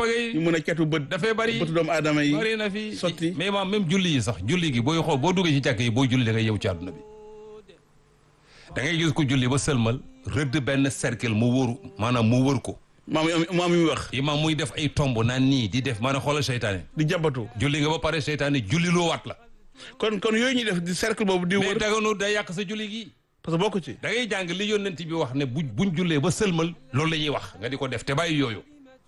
pagay ñu mën a catu bët dafay bari bëtu doomu aadama yi bari na fi sotti mais maam même julli yi sax julli gi booy xool boo duggee ci jàkk yi booy julli da ngay yew ci àdduna bi da ngay gis ko julli ba sëlmal rëdd benn cercle mu wóoru maanaam mu wër ko maam mi wax imaam muy def ay tomb naan nii di def maanaam xoolal seytaane di jabatu julli nga ba pare seytaane julli loo waat la kon yooyu ñuy def di cercle boobu di mais wër daganu day yàq sa julli gi parce que bokku ci da ngay jàng li yónnent bi wax ne buñ jullee ba sëlmal loolu la ñuy wax nga di ko def te bàyyi yooyu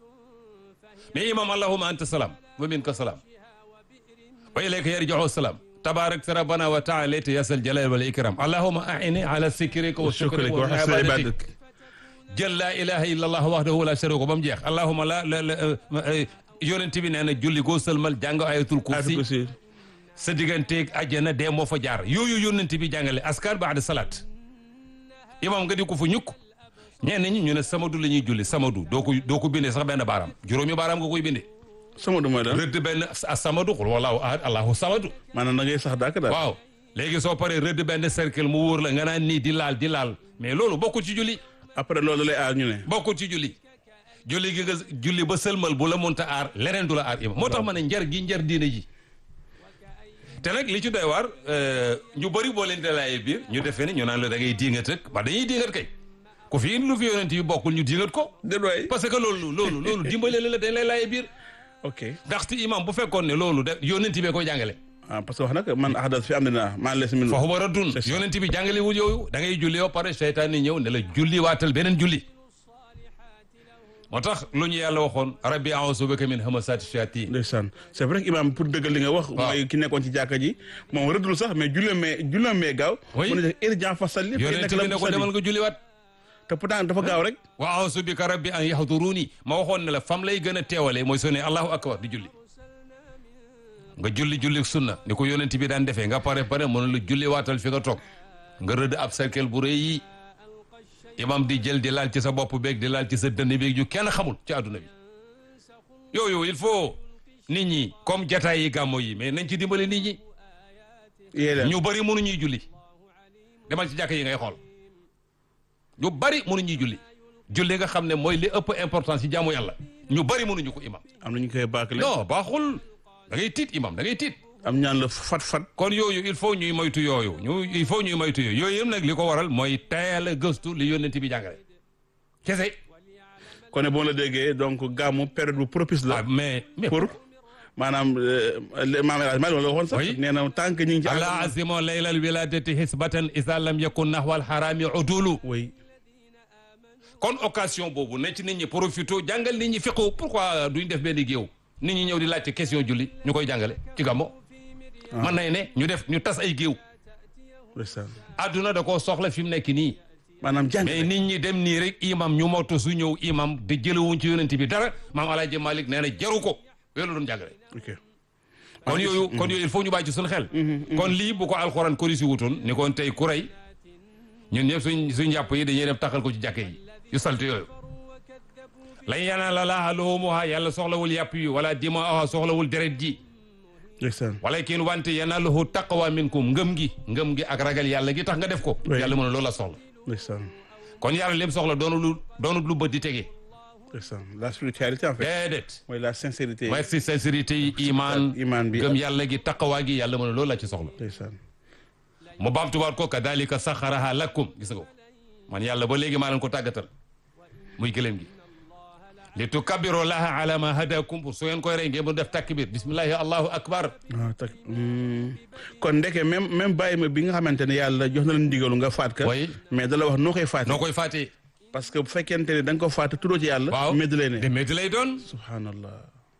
mais imaam allahumma anta salaam wa minka salaam wa ilayka yarji'u salaam tabarakta rabbana wa ta'ala ya zal jalali wal ikram allahumma a'inni ala dhikrika wa shukrika wa husni ibadatik jël laa ilaha illa allah wahdahu la sharika ba mu jeex allahumma la yónnent bi nee na julli goo sëlmal jàng ayatul kursi sa digganteeg àjjana dee moo fa jaar yooyu yónnent bi jàngale askar ba'da salaat imam nga di ko fa ñukk ñenn ñi ñu ne samadu la ñuy julli samadu doo ko bindee sax benn baaraam juróomi baaraam nga koy bindee samadu mooy daal rëdd benn samadu xul wallahu ahad allahu samadu maanaam da ngay sax daaka daal waaw léegi soo paree rëdd benn cercle mu wóor la nga naan nii di laal mais loolu bokkul ci julli après loolu lay aar ñu ne bokkul ci julli julli gi nga julli ba sëlmal bu la mënta aar leneen du la aar imam moo tax ma ne njar diine ji te nag li ci doy waar ñu bëri boo leen di laajee biir ñu defee ne ñu naan la da ngay diingat ak ba dañuy diingat kay ku fi lu fi yonent yi bokkul ñu diingat ko. déedéet parce que loolu dimbale la dañ lay laajee biir. ok ndaxte imam bu fekkoon ne loolu de yonent bee koy jàngale. parce que wax nag man ahdas fi am na maa les min. foofu war a dun yonent bi jàngale wul yooyu da ngay julli ba pare seytaan ni ñëw ne la julli waatal beneen julli. moo tax lu ñu yàlla waxoon rabbi a'uuzu bika min hamasaati shayaatiin. ndeysaan c'est vrai que imam pour dëggal li nga wax. mooy ki nekkoon ci jàkka ji moom rëddul sax mais jullee mee gaaw. oui mu ne irji' fa salli. yonent bi ne ko demal nga julliwaat. te pourtant dafa gaaw rek. wa a'uuzu bika rabbi an yahduruuni ma waxoon ne la fam lay gën a teewalee mooy soo ne allahu akbar di julli. nga julli sunna ni ko yonent bi daan defee nga pare mën la julli waatal fi nga toog nga rëdd ab cercle bu rëy yi imam di jël di laal ci sa bopp beeg di laal ci sa dënn beeg yu kenn xamul ci àdduna bi yooyu il faut nit ñi comme jataay yi gàmmo yi mais nañ ci dimbali nit ñi ñu bëri mënuñuy julli demal ci jàkk yi ngay xool ñu bëri mënuñuy julli nga xam ne mooy li ëpp importance ci jaamu yàlla ñu bëri mënuñu ko imam am nañu koy bàkkale non baaxul da ngay tiit imam da ngay tiit am ñaan la fat kon yooyu il faut ñuy moytu yooyu yooyu yëpp nag li ko waral mooy tayal a gëstu li yónnent bi jàngale kese kon ne boo la déggee donc gàmmu période bu propice la mais pour maanaam maam El Hadj Malick la waxoon sax nee na tant que ñu ngi ci allah azimo laylal wiladati hisbatan isa lam yakun nahwal harami udulu oui kon occasion boobu ne ci nit ñi profité jàngal nit ñi fiqhu pourquoi duñ def benn géew nit ñi ñëw di laajte question julli ñu koy jàngale ci gàmmo mën nañ ne ñu tas ay géew adduna da koo soxla fi mu nekk nii maanaam jàng mais nit ñi dem nii rek imam ñu moto su ñëw imam di jëlewuñ ci yonent bi dara maam Alaaji Malick nee na jaru ko yooyu la doon jàngale kon yooyu il faut ñu bàyyi ci suñu xel kon lii bu ko alxuraan korisi wutoon ni kon tey ku rey ñun ñëpp suñ jàpp yi dañuy dem taxal ko ci jàkke yi yu salte yooyu lan yanaala laaha luhumuhaa yàlla soxlawul yàpp yi wala dimaaha soxlawul deret ji walakin wante yanaaluhu taqwa minkum ngëm gi ak ragal yàlla gi tax nga def ko yàlla mën a loolu la soxla kon yàlla lim soxla doonut lu bët di tegee la spiritualité en fait déedéet mooy la sincérité mooy si sincérité yi iman bi gëm yàlla gi taqwa gi yàlla mën a loolu la ci soxla mu baamtuwaat ko kadalika saxaraha lakum gis nga ko man yàlla ba léegi maa leen ko tàggatal muy gëlëm gi li tukabbiru laha ala ma hadakum pour su ngeen koy rey ngeen mu def takbir bismillahi allahu akbar kon ndeke même bàyyi ma bi nga xamante ne yàlla jox na la ndigalu nga faat ka mais da la wax noo koy faatee parce que bu fekkente ne da nga ko faate tuddoo ci yàlla waaw médd lay ne médd lay doon subhanallah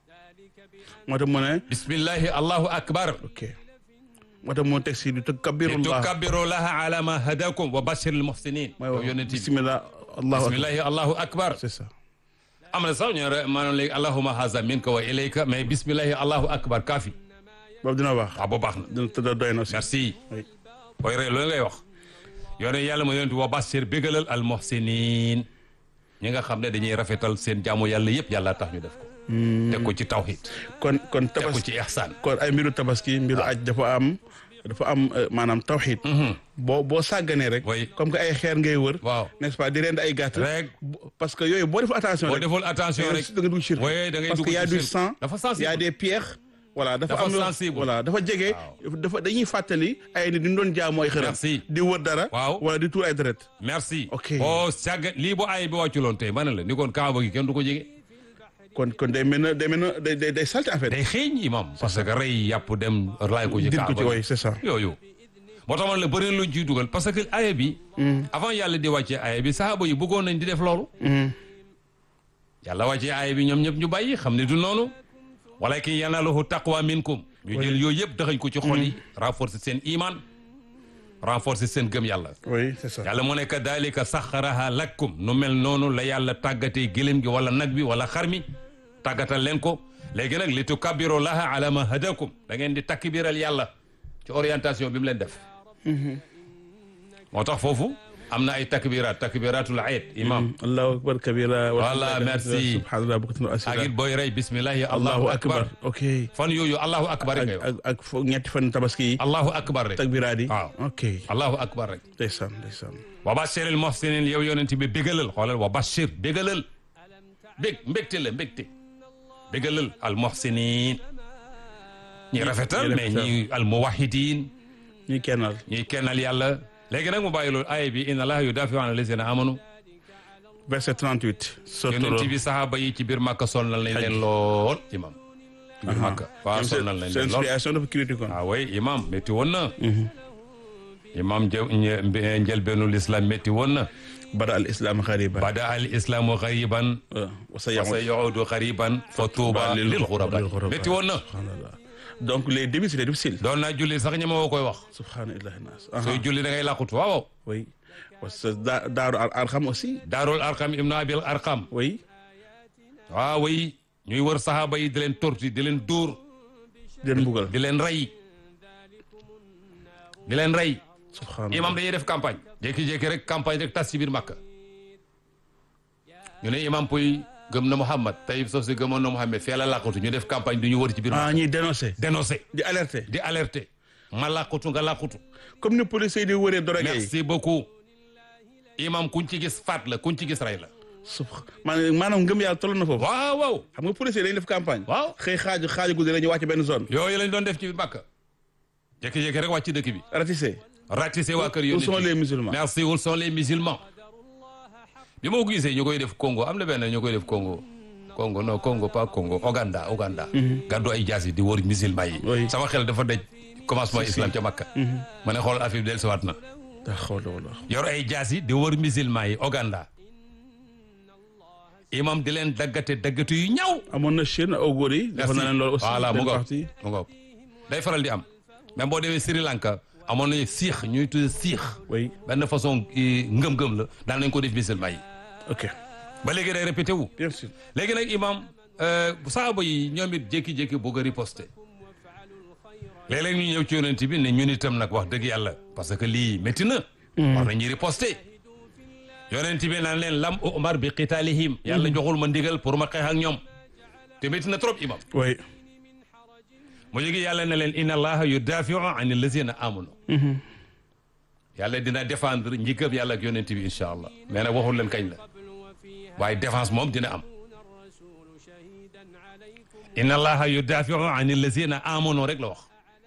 moo tax mu ne bismillahi allahu akbar ok moo tax moo teg si li tukabbiru laha ala ma hadakum wa bashiril muhsinin bismillahi allahu akbar c'est ça am na sax ñu maanaam léegi allahumma haza minka wa ilayka mais bismillahi allahu akbar kaafi boobu dina baax waaw boobu baax na dina tëdd doy na merci booy rey loolu ngay wax yoone yàlla ma yonent wa bashir bégalal al muhsinin ñi nga xam ne dañuy rafetal seen jaamu yàlla yëpp yàlla tax ñu def ko teg ko ci tawhid kon teg ko ci ihsan kon ay mbiru tabaski mbiru aj dafa am dafa am maanaam tawxiid. boo sàgganee rek. comme que ay xeer ngay wër. waaw n'est-ce pas di rend ay gàtt. rek parce que yooyu boo deful attention rek. boo deful attention rek da nga dugg shirk. parce que y a du sang. dafa sensible y a des pierres. voilà dafa am sensible voilà dafa jege. dafa dañuy fàttali ay nit ñu doon jaamu ay xërëm. merci di wër dara. waaw wala di tuur ay deret. merci. ok boo sàgg lii bu ay bi wàcculoon tey ma ne la ni kon kaaba gi kenn du ko jege. kon day mel na day salte en fait. day xeeñ imam parce que rey yàpp dem laay ko ci kaaba gi c'est ça. yooyu moo tax man la bëri na luñ ciy dugal parce que aaya bi. avant yàlla di wàccee aaya bi sahaaba yi bëggoon nañ di def loolu. yàlla wàccee aaya bi ñoom ñëpp ñu bàyyi xam ne du noonu. walakin yanaaluhu taqwa minkum. ñu jël yooyu yëpp daxañ ko ci xol yi. renforcer seen iman. renforcer seen gëm yàlla. oui c'est ça. yàlla mu ne kadalika saxaraha lakum nu mel noonu la yàlla tàggatee gëlëm gi wala nag bi wala xar mi tàggatal leen ko léegi nag li tukabbiru laha ala ma hadakum da ngeen di takbiral yàlla ci orientation bi mu leen def. moo tax foofu am na ay takbiratul ayet imam. allahu akbar kabira. voilà merci. subhanallah bukkatun asira. ak it booy rey bismillahi allahu akbar. ok fan yooyu allahu akbar rek. ak ñetti fan tabaski yi. allahu akbar rek. takbiraat yi. waaw ok. allahu akbar rek. ndeysaan ndeysaan. wa bashiril muhsinin yow yonent bi bégalal xoolal wa bashir bégalal mbégte la mbégte bégalal al muhsinin ñi rafetal mais ñi al muwahhidin ñi kennal yàlla. léegi nag mu bàyyi loolu aaya bi inna allaha yudafi'u an allazina amanu. verset 38. yonent bi sahaaba yi ci biir Makka sonnal nañ leen lool imam. ci biir Makka waaw sonnal nañ leen lool. situation dafa critique kon. ah oui imam métti woon na. imam njëlbeenul islam métti woon na. bada al islam xariban. bada al islamu xariban. wa sa yaudu xariban. fa tuuba lil xuraba métti woon na. donc les débuts c'était difficile. doon naa julli sax ñama woo koy wax. subhanallah naas. sooy julli da ngay làqutu waaw. oui parce que daaru arqam aussi. daarul arqam ibnu abil arqam. oui. waaw oui ñuy wër saxaaba yi di leen torti di leen dóor. di leen mbugal di leen rey. di leen rey. subhanallah imam dañuy def campagne. jékki-jékki rek campagne rek tas ci biir Makka. ñu ne imam puy gëm na Mouhamed Taïb Socé gëmoon na Mouhamed fee la làqatu ñu def campagne du ñu wër ci biir. ñuy dénoncer. di alerter. ma làqatu nga làqatu. comme ni policiers yi di wëree drogue yi. merci beaucoup. imam kuñ ci gis faat la kuñ ci gis rey la. maanaam ngëm yàlla toll na foofu. waaw. xam nga policiers dañuy def campagne. waaw xëy xaaju guddi la ñu wàcc benn zone. yooyu lañ doon def ci Makka. jékki-jékki rek wàcc dëkk bi. ratissé waa kër yónni. où sont les musulmans. merci où sont les musulmans. bi ma ko gisee ñu koy def Congo am na benn ñu koy def Congo pas Congo Ouganda. gàddu ay jaas yi di wër musulman yi. sama xel dafa daj commencement islam ca Makka. ma ne xool affaire bi dellusiwaat na. yor ay jaas yi di wër musulman yi Ouganda. imam di leen daggatu yu ñaw. amoon na Chine au góor yi. dafa na leen loolu aussi. voilà mu ngoog day faral di am. même boo demee Sri Lanka amoon nañu siix ñuy tuddee siix. oui benn façon ngëm-ngëm la daan nañ ko def musulman yi. ok ba léegi day répété wu. bien sûr léegi nag imam saaba yi ñoom it jékki-jékki bëgg a riposter. léeg-léeg ñu ñëw ci yonent bi ne ñun itam nag wax dëgg yàlla parce que lii métti na. war nañuy riposter. yonent bi naan leen lam umar bi qitaalihim. yàlla joxul ma ndigal pour ma xeex ak ñoom. te métti na trop imam. oui. mu jógi yàlla ne leen inna allaha yudafi'u an allazina amanu. yàlla dina défendre ñi gëm yàlla ak yonent bi incha allah mais nag waxul leen kañ la waaye défense moom dina am. inna allaha yudafi'u an allazina amanu rek la wax.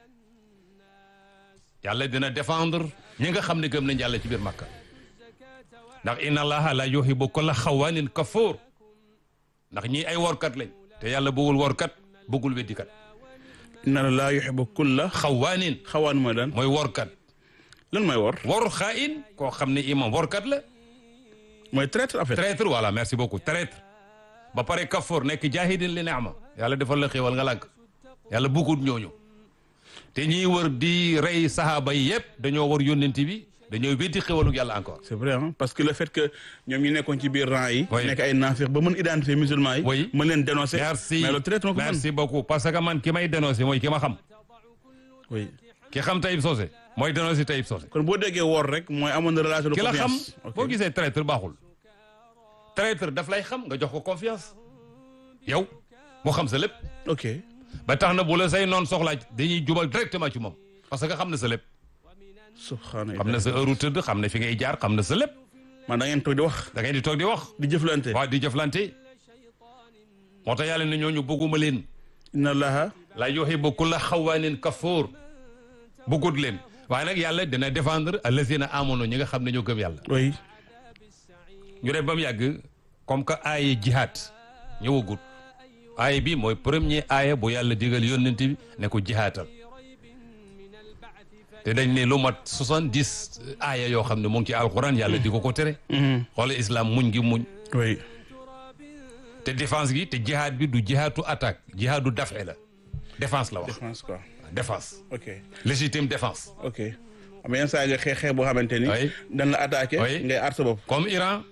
yàlla dina défendre ñi nga xam ne gëm nañ yàlla ci biir Makka. ndax inna allaha la yuhibbu kulla xawaanin kafuur. ndax ñii ay workat lañ. te yàlla bëggul workat bëggul weddikat. inna allaha la yuhibbu kulla xawaanin. xawaan mooy lan. mooy workat. lan mooy wor. wor xaain koo xam ne imam workat la. mooy traître en fait. traître voilà merci beaucoup traître. ba pare kafoor nekk jaahidin li neema. yàlla defal la xéwal nga lànk. yàlla bëggul ñooñu. te ñiy wër di rey sahaaba yi yëpp dañoo war yónnent bi dañoo weddi xéwalug yàlla encore. c'est vrai hein parce que le fait que ñoom ñu nekkoon ci biir rang yi. oui nekk ay naafiq ba mën identifier musulman yi. oui mën leen dénoncer. merci mais le traître moo ko mën. merci beaucoup parce que man ki may dénoncer mooy ki ma xam. oui. ki xam Taïb Socé mooy dénoncer Taïb Socé. kon boo déggee wor rek mooy amoon na relation de ki la xam confiance. boo gisee traître baaxul. traître daf lay xam nga jox ko confiance. yow mu xam sa lépp. ok. ba tax na bu la say noon soxlaa dañuy jubal directement ci moom. parce que xam na sa lépp. subhanallah xam na sa heure tëdd xam na fi ngay jaar xam na sa lépp. man da ngeen toog di wax. da ngeen di toog di wax. di jëflante. waaw di jëflante. moo tax yàlla ne ñooñu bëgguma leen. inna allaha la yuhibbu kulla xawaanin kafoor bëggut leen. waaye nag yàlla dina défendre allazina amanu ñi nga xam ne ñoo gëm yàlla. oui. ñu def ba mu yàgg comme que aaye jihaad ñëwagut. aaye bi mooy premier aaye bu yàlla digal yónnent bi ne ko jihaatal. te dañ ne lu mat 70 aaya yoo xam ne mu ngi ci alquran yàlla di ko tere. xoolal islam muñ gi muñ. oui. te défense gi te jihaad bi du jihaatu attaque jihaadu dafe la défense la wax. défense quoi. défense. ok légitime défense. ok am yenn saa nga xeex boo xamante ni. oui dañ la attaqué. oui ngay aar sa bopp. comme Iran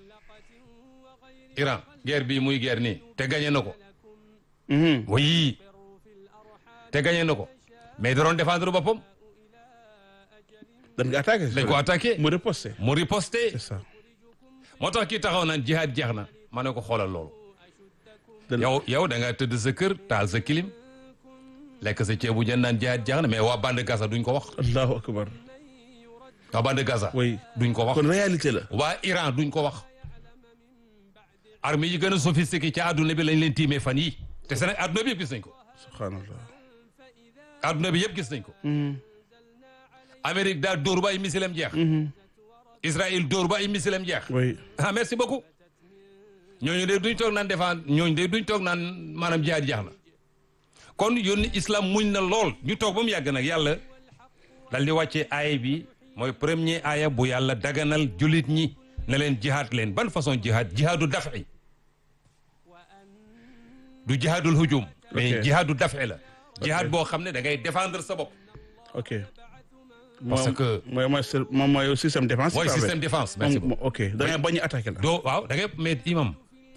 guerre bii muy guerre nii te gagné na ko. oui te gagné na ko mais da doon défendre boppam. dañ nga attaqué. dañ ko attaqué mu riposté. mu riposté. c'est ça. moo tax kii taxaw naan jihaad jeex na ma ne ko xoolal loolu. yow da nga tëdd sa kër taal sa kilim lekk sa ceebu jën naan jihaad jeex na mais waa bande Gaza duñ ko wax. allahu akbar. waa bande Gaza. oui duñ ko wax. kon réalité la. waa Iran duñ ko wax. armée yi gën a sophistiqué ci àdduna bi lañ leen tiimee fan yi te Sénégal àdduna bi yëpp gis nañ ko. subhanallah. àdduna bi yëpp gis nañ ko. Amérique daal dóor ba ay misilem jeex. Israël dóor ba ay misilem jeex. oui. ah merci beaucoup. ñooñu de duñ toog naan défendre ñooñu de duñ toog naan maanaam jihaad jeex na. kon yónni islam muñ na lool ñu toog ba mu yàgg nag yàlla dal di wàccee aaya bi mooy premier aaya bu yàlla daganal jullit ñi ne leen jihaad leen ban façon jihaad jihaadu dafi du jihaadul hujum. mais jihaadu dafi la. jihaad boo xam ne da ngay défendre sa bopp. ok. parce que mooy système défense. mooy système défense merci beaucoup. ok da ngay bañ a attaqué la. doo waaw da ngay mais imam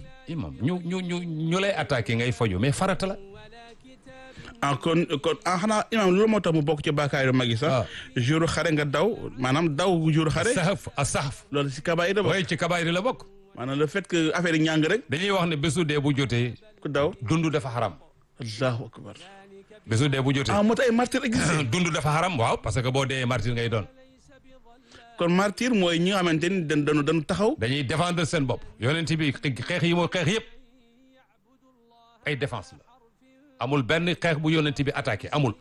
ñu lay attaqué ngay foju mais farata la. kon xanaa imam loolu moo tax mu bokk ci bàkkaar yu mag yi sax. jour xare nga daw maanaam daw jour xare. saxaf loolu ci kabaayir la bokk. oui ci kabaayir la bokk. maanaam le fait que affaire yi ñàng rek. dañuy wax ne bésu dee bu jotee. ku daw dund dafa xaram. allahu akbar. bésu dee bu jotee. moo tax ay martyr existé. dund dafa xaram waaw parce que boo dee martyr ngay doon. kon martyr mooy ñi nga xamante ni dañu taxaw. dañuy défendre seen bopp. yonent bi xeex yi mooy xeex yëpp ay défense la. amul benn xeex bu yonent bi attaqué amul.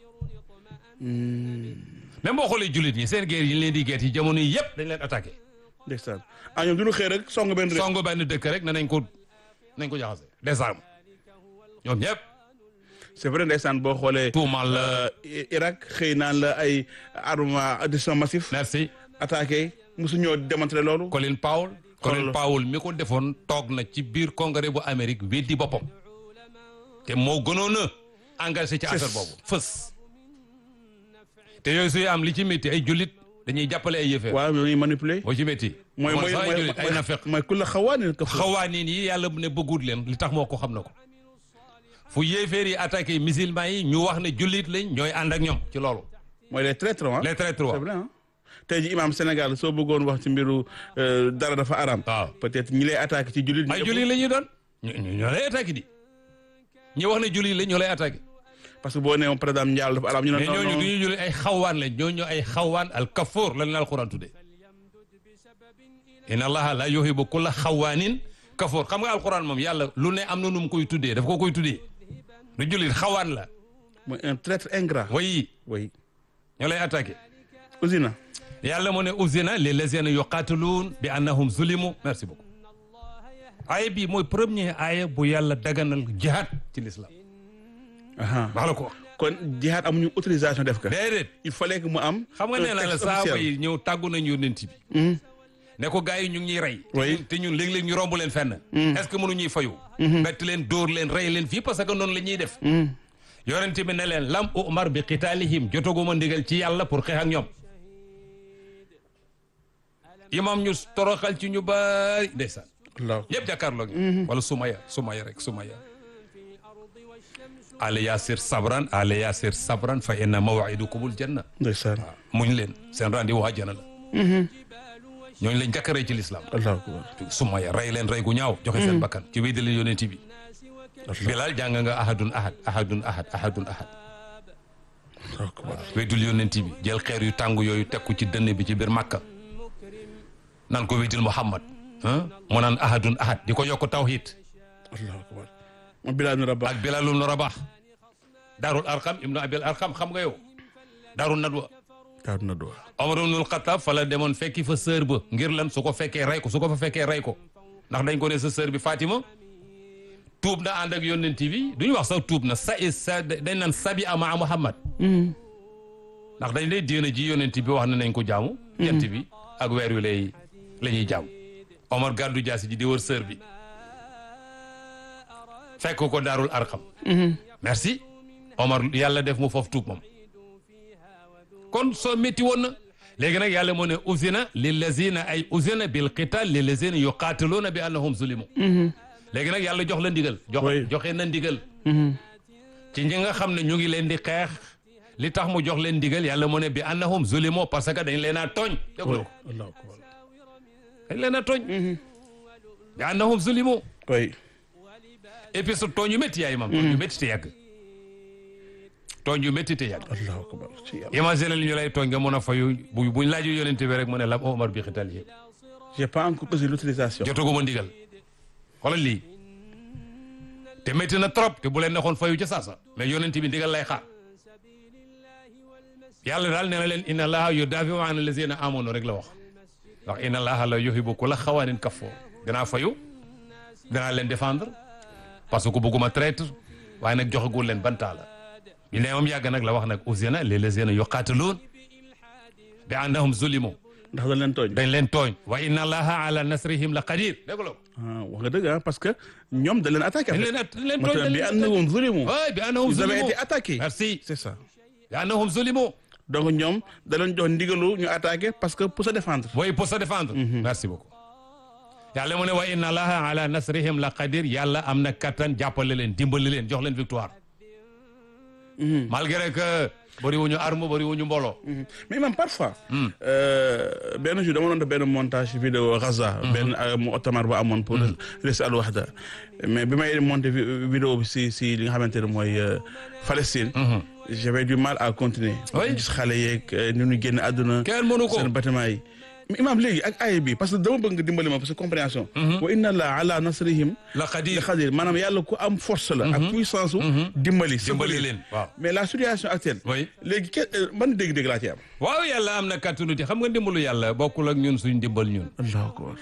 même boo xoolee jullit ñi seen guerre yi ñu leen di guerre yi jamono yi yëpp dañ leen attaqué. ndeysaan ñoom du ñu xëy rek song benn dëkk rek nañ ko jaxase des armes ñoom ñëpp. c'est vrai ndeysaan boo xoolee. tuumal la Irak xëy naan la ay armement à destruction massif. merci. attaqué mosu ñoo démontrer loolu. Colin Powell mi ko defoon toog na ci biir congrès bu Amérique weddi boppam. te moo gënoon a engagé ci affaire boobu fës. te yooyu suy am li ci métti ay jullit dañuy jàppale ay yëfeer. waaw ñuy manipuler. moo ci métti. mooy ay nafeq mooy ku la xawaanin yi yàlla ne bëggut leen li tax moo ko xam na ko. fu yéeféer yi attaqué musulman yi ñu wax ne jullit lañ ñooy ànd ak ñoom ci loolu. mooy les traîtres les traîtres c'est vrai tey ji imam Sénégal soo bëggoon wax ci mbiru dara dafa aram. waaw peut-être ñi lay attaqué ci jullit. ay jullit la ñuy doon ñoo lay attaqué di. ñi wax ne jullit lañ ñoo lay attaqué. parce que boo nee par exemple njaal dafa aram ñu ne. mais ñooñu du ñuy jullit ay xawaan lañ ñooñu ay xawaan al kafoor lan la alquran tuddee. inna allaha la yuhibbu kulla xawaanin kafoor xam nga alquran moom yàlla lu ne am na nu mu koy tuddee daf ko koy tuddee. du jullit xawaan la. mooy un traître ingrat. oui. ñoo lay attaqué. usina. yàlla moo ne usina lillazina yuqaatiluun bi annahum zulimu merci beaucoup. aaya bi mooy premier aaya bu yàlla daganal jihaad ci l'islam. wax la ko. kon jihaad amuñu autorisation def ka. déedéet. il fallait que mu am. xam nga nee na la saaba yi ñëw tàggu nañ yónnent bi. ne ko gars yi ñu ngi ñuy rey. te ñun léeg-léeg ñu romb leen fenn. est-ce que mënu ñuy fayu. bett leen dóor leen rey leen fii parce que noonu la ñuy def. yonent bi ne leen lam umar bi qitaalihim jotaguma ndigal ci yàlla pour xeex ak ñoom. imam ñu toroxal ci ñu bari ndeysaan. ñëpp jàkkaarloo gi. wala sumaya rek. ale yaasir sabran fa inna maw'idukumul janna. ndeysaan muñ leen seen rendez-vous àjjana la. ñooñu lañ jàkkaree ci l'islam. sumaya rey leen rey gu ñaaw. joxe seen bakkan ci wéy leen yonent bi. Bilal jàng nga ahadun ahad. weddul yonent bi jël xeer yu tàng yooyu teg ko ci dënn bi ci biir Makka naan ko weddil Muhammad mu naan ahadun ahad di ko yokk tawhid allahu akbar moom Bilaal ibn Rabaax ak Bilaal ibn Rabaax daarul arqam ibnu abil arqam xam nga yow daarul nadwa Omar ibnul Xattaab fa la demoon fekki fa sœur ba ngir lan su ko fekkee rey ko su ko fa fekkee rey ko ndax dañ ko ne sa sœur bi Fatima tuub na ànd ak yonent bi duñu wax sax tuub na dañ naan sabi ama Muhammad ndax dañ lay diina ji yonent bi wax na nañ ko jaamu jant bi ak weer wi la ñuy jaamu Omar gàddu jaasi ji di wër sœur bi fekk ko daarul arqam merci Omar yàlla def mu foofu tuub moom kon soo métti woon na léegi nag yàlla moo ne usina lillazina ay usina bil qital lillazina yuqaatiluuna bi annahum zulimu léegi nag yàlla jox la ndigal joxe na ndigal ci ñi nga xam ne ñu ngi leen di xeex li tax mu jox leen ndigal yàlla moo ne bi annahum zulimu parce que dañ leen a tooñ déglu ko dañ leen a tooñ bi annahum zulimu et puis sa tooñ yu métti yaay mam tooñ yu métti te yàgg tooñ yu métti te yàgg imagine ñu lay tooñ nga mën a fayu buñ laaju yonente bi rek mu ne lam Omar bi xital yi j'ai pas encore posé l'utilisation jotaguma ndigal xoolal lii te métti na trop te bu leen neexoon fayu ca saasa mais yonente bi ndigal lay xaar yàlla daal nee na leen inna allaha yudaafi'u an allazina amanu rek la wax ndax inna allaha la yuhibbu kulla xawaanin kafoor danaa fayu danaa leen défendre parce que bëgguma traître waaye nag joxagul leen bantaa la bi ne moom yàgg nag la wax nag usina lillazina yuqaatiluun bi annahum zulimu ndax dañ leen tooñ wa inna allaha ala nasrihim la qadir dégg nga wax nga dëgg parce que ñoom dañ leen attaqué dañ leen tooñ bi annahum zulimu bi annahum zulimu ils avaient été attaqués merci c'est ça bi annahum zulimu donc ñoom da leen jox ndigalu ñu attaqué parce que pour se défendre oui pour se défendre merci beaucoup yàlla mu ne wa inna allaha ala nasrihim la qadir yàlla am na kattan jàppale leen dimbali leen jox leen victoire malgré que bëri wuñu arme bëri wuñu mbooloo mais même parfois benn jour dama doon def benn montage vidéo Gaza benn mu'tamar bu amoon pour rester al wahda mais bi may monté vidéo bi si li nga xamante ne mooy Palestine j'avais du mal à continuer gis xale yeeg ni ñu génn àdduna kenn mënu ko seen bâtiment yi imam léegi ak aaya bi parce que dama bëgg nga dimbali ma parce que compréhension wa inna allah ala nasrihim la qadir maanaam yàlla ku am force la ak puissance u dimbali leen waaw mais la situation actuelle léegi ban dégg-dégg laa ci am waaw yàlla am na kàttanu ci xam nga ndimbalu yàlla bokkul ak ñun suñ dimbal ñun allahu akbar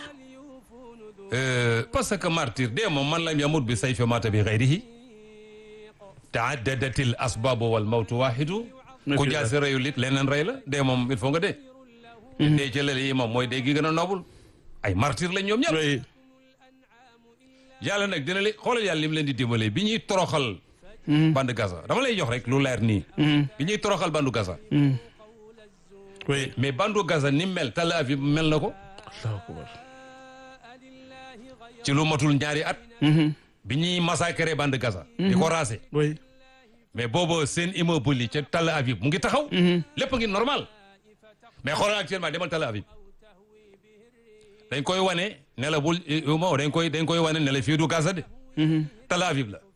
parce que martyr dee moom man lam yamut bi sayfi mata bi ghayrihi ta'addadatil asbab wal mawtu wahidu ku jaasi reyu lit leneen rey la dee moom il faut nga dee te dee ci lële yi moom mooy dee gi gën a noobul ay martyr lañ ñoom ñëpp yàlla nag dina leen xoolal yàlla li mu leen di dimbalee bi ñuy toroxal bandu Gaza dama lay jox rek lu leer nii bi ñuy toroxal bandu Gaza mais bandu Gaza ni mel Tel Aviv mel na ko ci lu matul ñaari at bi ñuy massacrer bandu Gaza di ko raser mais boobu seen immeuble yi ca Tel Aviv mu ngi taxaw lépp ngi normal mais xoolal actuellement demal Tel Aviv dañ koy wane ne la bul dañ koy wane ne la fii du Gaza de Tel Aviv la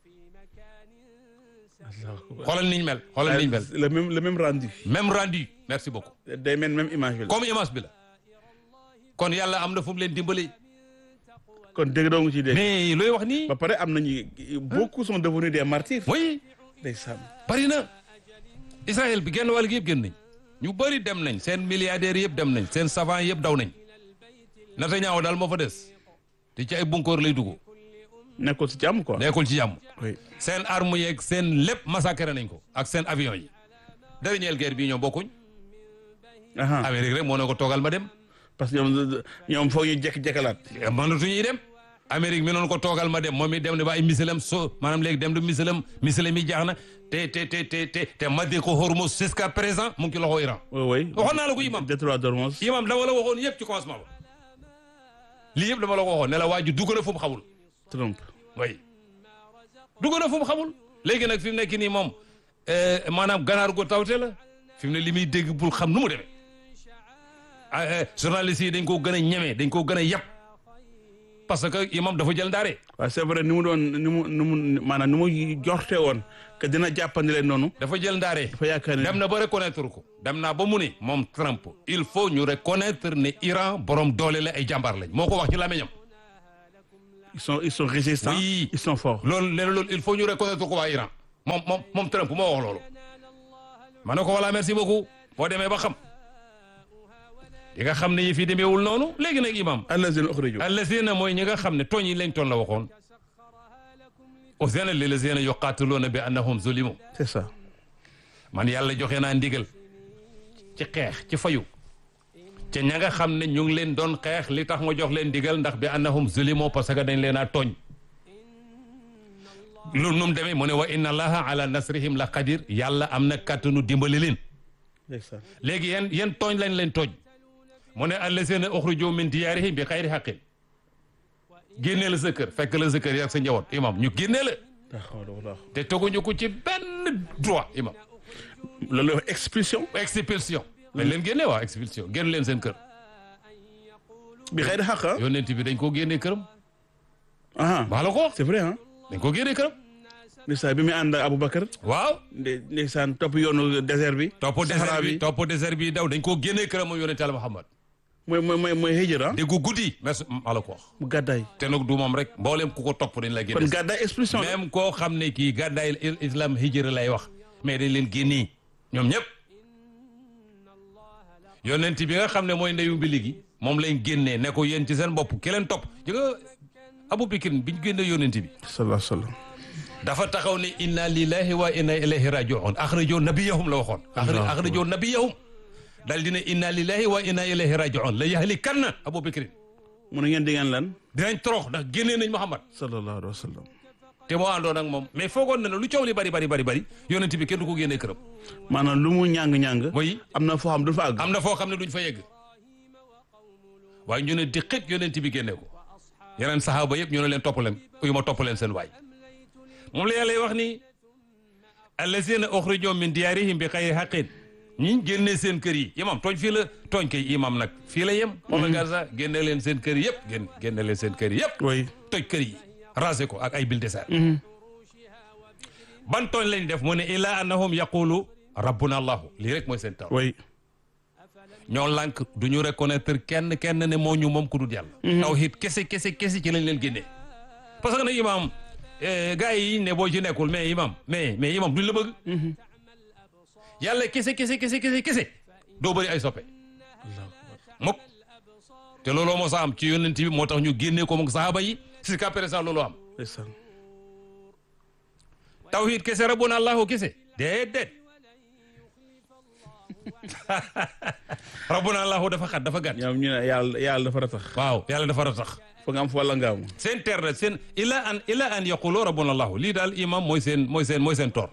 xoolal niñ mel xoolal niñ mel le même rendu merci beaucoup day mel même image bi la comme image bi la kon yàlla am na fu mu leen dimbali kon dégg doo ngi ci dégg mais looy wax nii ba pare am nañu beaucoup sont devenus des martyrs oui ndeysaan bari na Israël bi genn wàll gi yëpp génn nañ ñu bëri dem nañ seen milliardaires yëpp dem nañ seen savant yëpp daw nañ Netanyahu daal moo fa des te ci ay bunkoor lay dugg nekkul ci jàmm quoi nekkul ci jàmm seen arme yeeg seen lépp massacré nañ ko ak seen avion yi dernière guerre bii ñoom bokkuñ Amérique rek moo ne ko toogal ma dem parce que ñoom foog ñu jekk-jekkalaat mënatuñuy dem Amérique mi noonu ko toogal ma dem moom mi dem ne ba ay missilam maanaam léegi dem du missilam yi jaax na te madde ko Hormuz jusqu'à présent mu ngi ci loxo Iran waxoon naa la ko imam détroit d'Ormuz imam dama la waxoon yëpp ci commencement ba lii yëpp dama la ko waxoon ne la waa ji dugg na fu mu xamul Trump oui dugg na fu mu xamul léegi nag fi mu nekk nii moom maanaam ganaar gu tawte la fi mu ne li muy dégg bul xam nu mu demee journalistes yi dañ koo gën a ñeme dañ koo gën a yàpp parce que imam dafa jël ndaare. waaw c'est vrai ni mu maanaam ni mu jorte woon que dina jàppandi leen noonu. dafa jël ndaare. dafa yaakaar ne dem na ba reconnaître ko. dem naa ba mu ne moom Trump il faut ñu reconnaître ne Iran borom doole la ay jàmbaar lañ moo ko wax ci làmmiñam. ils sont résistants. oui ils sont forts. loolu il faut ñu reconnaître ko waa Iran moom Trump moo wax loolu. ma ne ko voilà merci beaucoup boo demee ba xam. di nga xam ne yi fi demeewul noonu léegi nag imam. allazina uxriju. allazina mooy ñi nga xam ne tooñ yi lañ toon la waxoon. uzina lillazina yuqaatiluuna bi annahum zulimu. c'est ça. man yàlla joxe naa ndigal ci xeex ci fayu. ca ña nga xam ne ñu ngi leen doon xeex li tax ma jox leen ndigal ndax bi annahum zulimu parce que dañ leen a tooñ. loolu nu mu demee mu ne wa inna allaha ala nasrihim la qadir yàlla am na kàttanu dimbali leen. léegi yéen tooñ lañ leen tooñ. mu ne allazina uxriju min diyaarihim bi xayri xaqin génnee la sa kër fekk la sa kër yak sa njaboot imam ñu génnee la te teguñu ko ci benn droit imam loolu expulsion dañ leen génnee waaw expulsion génn leen seen kër bi xayri xaq yonent bi dañ koo génnee këram maa la ko c'est vrai dañ koo génnee këram ndeysaan bi muy ànd ak Aboubacar waaw ndeysaan topp yoonu désert bi topp désert bi daw dañ koo génnee këram moom yonent Yàlla Muhammad mooy hijra déggu guddi merci maa la ko wax mu gàddaay te nag du moom rek mboolem ku ko topp dañ la génne kon gàddaay expulsion même koo xam ne kii gàddaay islam hijra lay wax mais dañ leen génnee ñoom ñëpp yonent bi nga xam ne mooy ndeyu mbi ligi moom lañ génnee ne ko yéen ci seen bopp ki leen topp ji nga Abu Bakr biñ génne yonent bi sallallahu alayhi wa sallam dafa taxaw ne inna lillahi wa inna ilayhi raji'un axrajo nabiyahum la waxoon axrajo nabiyahum dal dina inna lillahi wa inna ilayhi raji'un la yahlikanna Abu Bakr mu ne ngeen di ngeen lan dinañ torox ndax génnee nañ Muhammad sallallahu alayhi wa sallam te moo àndoon ak moom mais foogoon na ne lu coow li bari yonent bi kenn du ko génnee këram maanaam lu mu ñàng-ñàng mooy am na foo xam du fa àgg am na foo xam ne duñ fa yegg waaye ñu ne di xëj yonent bi génne ko yeneen saxaaba yëpp ñu ne leen topp leen seen waay moom la yàlla wax ni allazina uxrijoo min diyaarihim bi xayri xaqin ñi génne seen kër yi imam tooñ fii la tooñ kay imam nag fii la yem xoola Gaza génne leen seen kër yëpp génne leen seen kër yëpp toj kër yi rasé ko ak ay bulldozer ban tooñ lañ def mu ne illa annahum yaqulu rabbuna allahu lii rek mooy seen taw ñoo lànk du ñu reconnaître kenn ne moo ñu moom ku dul yàlla tawhid kese ci lañ leen génnee parce que nag imam gars yi ne boo ci nekkul mais imam duñ la bëgg yàlla kese doo bëri ay soppe mukk te looloo moo sa am ci yonent bi moo tax ñu génnee ko moom sahaaba yi si ka présent looloo am tawhid kese rabbuna allahu kese déedéet rabbuna allahu dafa xat dafa gàtt ñoom ñu ne yàlla dafa ratax waaw yàlla dafa ratax fa nga am fa wala nga am seen teer la seen ila an yaqulu rabbuna allahu lii daal imam mooy seen toor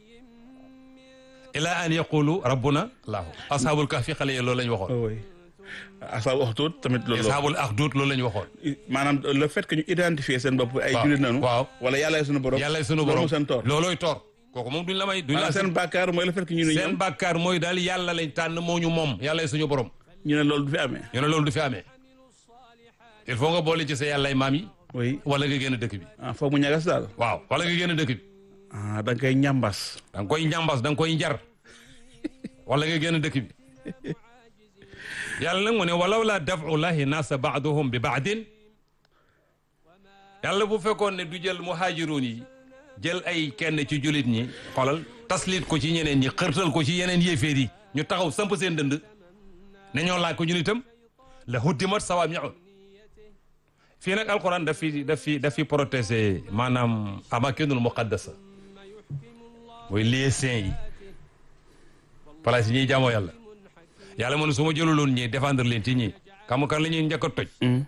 ila an yaqulu rabbuna allahu ashabul kahfi xale yi loolu lañ waxoon ashabul axdud tamit loolu ashabul axdud loolu lañ waxoon maanaam le fait que ñu identifier seen bopp ay jullit nañu waaw wala yàlla sunu borom seen toor loolooy toor kooku moom duñ la may duñ la seen bàkkaar mooy le fait que ñu ne seen bàkkaar mooy daal yàlla lañ tànn moo ñu moom yàlla suñu borom ñu ne loolu du fi amee il faut nga boole ci sa yàllay maam yi wala nga génn dëkk bi foog mu ñagas daal waaw wala nga génn dëkk bi da nga koy ñambas da nga koy njar wala nga génn dëkk bi yàlla nag mu ne walaw la daf'ullahi naasa ba'duhum bi ba'din yàlla bu fekkoon ne du jël muhaajiruun yi jël ay kenn ci jullit ñi xoolal taslit ko ci ñeneen ñi xërtal ko ci yeneen yéeféer yi ñu taxaw samp seen dënd ne ñoo laaj ko ñun itam la huddimat sawaami'un fii nag alquran daf fi protéger maanaam amakinul muqaddasa mooy lieu saint yi place yi ñuy jaamoo yàlla mu ne su ma jëluloon ñii défendre leen ci ñii xam kan la ñuy njëkk a toj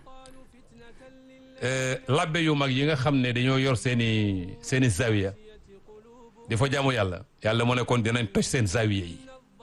labbe yu mag yi nga xam ne dañoo yor seeni zawiya di fa jaamu yàlla mu ne kon dinañ toj seen zawiya yi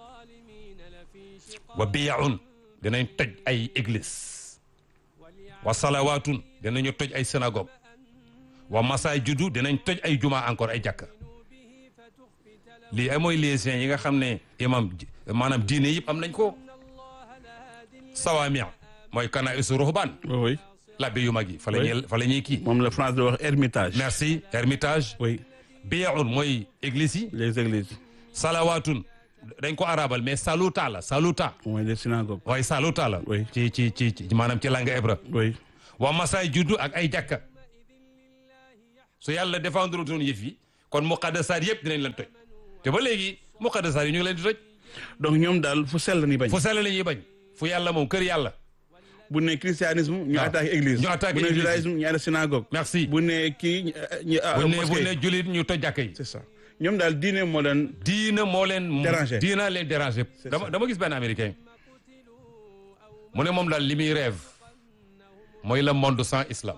wa biyaun dinañ toj ay église wa salawaatun dinañu toj ay synagogue wa masajidu dinañ toj ay juma encore ay jàkka lii ay mooy lieu saint yi nga xam ne imam maanaam diine yëpp am nañ ko sawaami mooy kanaisu ruhbaan labbe yu mag yi fa la ñuy kii. moom la France di wax ermitage. merci ermitage. oui. biyaun mooy église yi. les églises. salawaatun dañ ko arabal mais saluta la saluta. mooy les synagogues. waaye saluta la. oui ci maanaam ci langue hébreu. oui. waa masaay juddu ak ay jàkka su yàlla défendre toon yëf yi kon muqaddasaat yëpp dinañ leen toj te ba léegi muqaddasaat yi ñu ngi leen di toj. donc ñoom daal fu sell la ñuy bañ. fu sell la ñuy bañ fu yàlla moom kër yàlla. bu ne christianisme ñu waaw attaqué église. ñu attaqué bu ne église. judaïsme ñu attaqué synagogue. merci bu ne kii bu mosquée. ne julit ñu toj jàkka yi. c'est ça ñoom daal diine moo leen. diina moo leen. Dérangé. diina leen dérangé. C'est dama gis benn américain mu ne moom daal li muy rêve mooy le monde sans islam.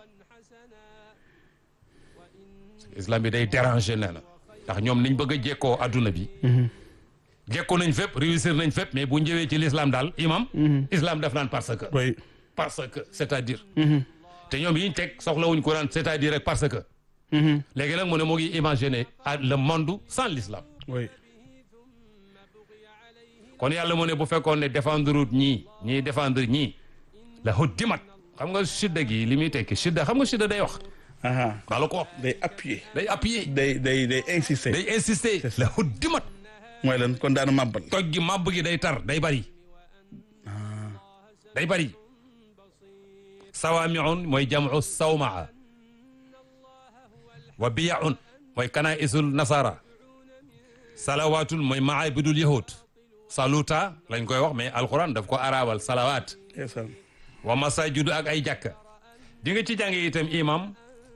islam bi day dérangé nee na ndax ñoom niñ bëgg a jekkoo adduna bi. jekkoo nañ fépp réussir nañ fépp mais bu ñëwee ci l'islam daal imam. islam def naan parce que. oui. parce que c'est-à-dire. te ñoom yi ñu teg soxlawuñ ko naan c'est-à-dire rek parce que. léegi nag mu ne moo ngi imaginer le monde sans l'islam. oui. kon yàlla mu ne bu fekkoon ne défendre ñii défendre ñii la huddimat xam nga shidda gi li muy tekki shidda xam nga shidda day wax. maa la ko wax. day appuyer. day appuyer. day insister. day insister. C'est ça. la huddimat. mooy lan kon daana màbbal. toj gi màbb gi day tar day bari. day bari. sawaamiun mooy jamu sawmaa. wa biyaun mooy kanaisul nasara. salawaatul mooy maabidul yahud. saluta lañ koy wax mais alquran daf ko arabal salawaat. wa masajidu ak ay jàkka. di nga ci jànge itam imam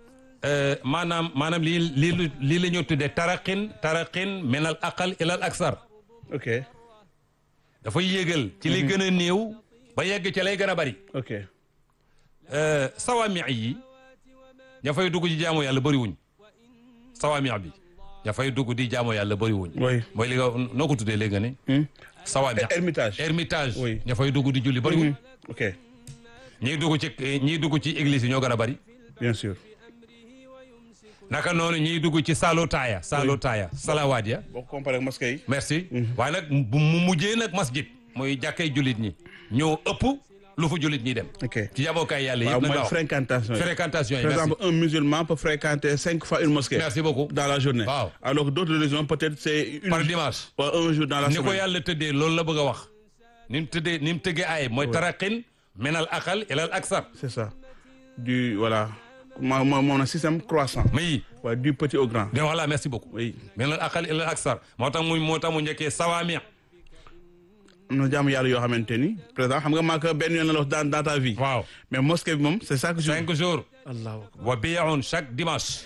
maanaam lii la ñu tuddee taraqin min al aqal ila al aksar. ok. dafay yéegal ci li gën a néew ba yegg ci lay gën a bari. ok. sawaami yi ña fay dugg ci jaamu yàlla bëri wuñ sawaami bi ña fay dugg di jaamu yàlla bëri wuñ. oui. mooy li nga noo ko tuddee léegi nga ne. sawaami ermitage. oui. ña fay dugg di julli bëri wuñ. ok. ñiy dugg ci église yi ñoo gën a bari. bien sûr. naka noonu ñiy dugg ci salotaaya salawaat ya. boo ko comparé ak mosquée yi. merci. waaye nag mu mujjee nag masjid mooy jàkkay jullit ñi ñoo ëpp lu fa jullit ñi dem. ok ci jabookaay yàlla waaw yëpp nag mooy la wax fréquentation yi. fréquentation yi par merci. exemple un musulman peut fréquenter 5 fois une mosquée. merci beaucoup. dans la journée. waaw alors que d'autres religions peut-être c'est par dimanche. un jour dans la ni ko semaine. yàlla tëddee loolu la bëgg a wax ni mu tëggee ay mooy taraqin minal aqal ilal aksar. c'est ça du voilà mon système croissant. mais waaw du petit au grand. de voilà merci beaucoup. oui. minal aqal ilal aksar moo tax mu njëkkee sawaami. am na jaamu yàlla yoo xamante ni par exemple xam nga maa ko benn yoon la wax dans ta vie. waaw mais mosquée bi moom c'est chaque jour. 5 jours. allahu akbar. wa biyaun chaque dimanche.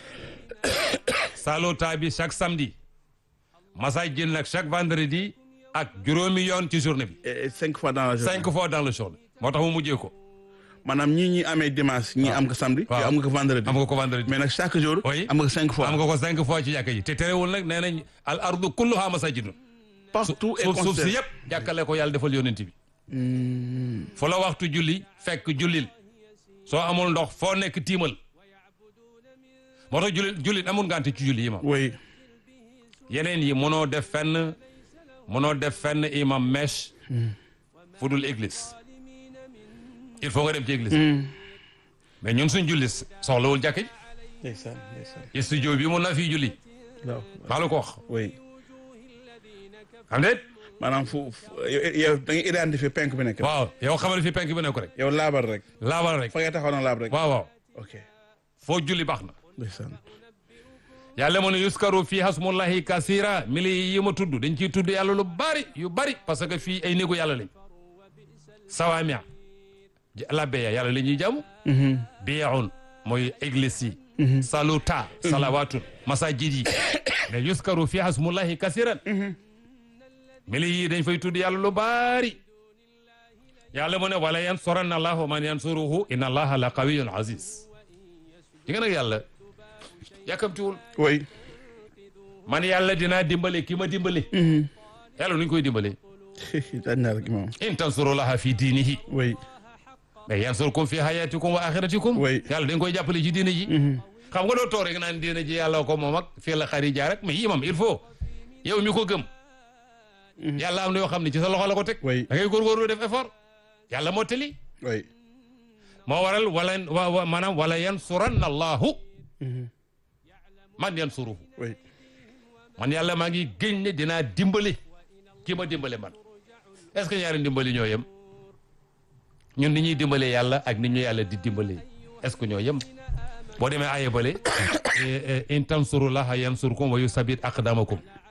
salota bi chaque samedi. masajid nag chaque vendredi. ak juróomi yoon ci journée bi. et 5 fois dans la journée. 5 fois dans le journée. moo tax mu mujjee ko. maanaam ñi amee dimanche. ñii am ko samedi. waaw yow am nga ko vendredi. am nga ko vendredi. mais nag chaque jour. oui am nga 5 fois. am nga ko 5 fois ci jàkka ji te terewul nag nee nañ al ardu kulluha masajidun. partout et suuf si yëpp jàkkale ko yàlla defal yonent bi. fu la waxtu julli fekk jullil. soo amul ndox foo nekk tiimal. moo tax jullit amul ngante ci julli yi ma. oui. yeneen yi mënoo def fenn imam mèche. fu dul église. il faut nga dem ci église. mais ñun suñ julli soxlawul jàkka ji. ndeysaan ndeysaan. studio bi mun na fii julli. waaw maa la ko wax. oui. xam nga. maanaam yow da ngay identifier penk bi nekk rek. waaw yow xamal fi penk bi nekk rek. yow laabal rek. laabal rek. fa ngay taxaw na laab rek. waaw. ok. foo julli baax na. ndeysaan. yàlla mu ne yuskaru fii hasmullahi kasira mili yi ma tudd dañ ciy tudd yàlla lu bari yu bari parce que fii ay néegu yàlla lañ. sawaamia labbe ya yàlla la ñuy jàmm. biyaun mooy église yi. saluta salawatun masajid yi. mais yuskaru fii hasmullahi kasiran. mili yi dañ fay tudd yàlla lu bari. yàlla mu ne wala yansuranna allahu man yansuruhu inna allaha la qawiyyun aziz. di nga nag yàlla yàkkamtiwul. oui. man yàlla dinaa dimbale ki ma dimbale. yàlla nuñ koy dimbale. daan naa rek moom. in tansurullaha fi diinihi. oui. mais yansurkum fi hayatikum wa axiratikum. oui. yàlla dañ koy jàppale ci diine ji. xam nga doo toog rek naan diine ji yàlla ko moom ak fii la xari jaar rek mais imam il faut yow mi ko gëm. yàlla am na yoo xam ne ci sa loxo la ko teg. oui. da ngay góorgóorlu def effort. yàlla moo teli. oui. moo waral wala maanaam wala yansuranna allahu man yansuruhu oui man yàlla maa ngi géñ ne dinaa dimbali ki ma dimbale man est-ce que ñaari dimbali ñoo yem ñun ni ñuy dimbale yàlla ak ni ñu yàlla di dimbale est-ce que ñoo yem boo demee aaya bale in tansurullaha yansurkum wa yusabit aqdamakum